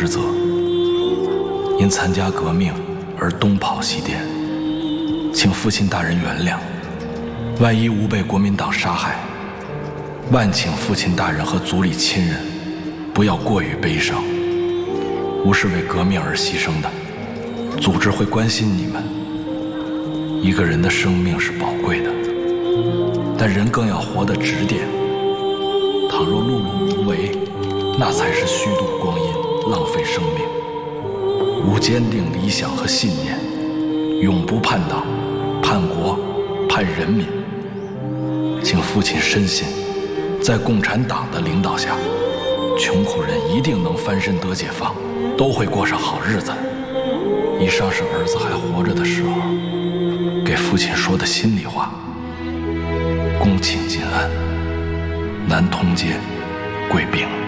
之责，因参加革命而东跑西颠，请父亲大人原谅。万一无被国民党杀害，万请父亲大人和族里亲人不要过于悲伤。吾是为革命而牺牲的，组织会关心你们。一个人的生命是宝贵的，但人更要活得值点。倘若碌碌无为，那才是虚度光阴，浪费生命。吾坚定理想和信念，永不叛党、叛国、叛人民。请父亲深信，在共产党的领导下，穷苦人一定能翻身得解放，都会过上好日子。以上是儿子还活着的时候给父亲说的心里话。恭请金安，南通街贵宾。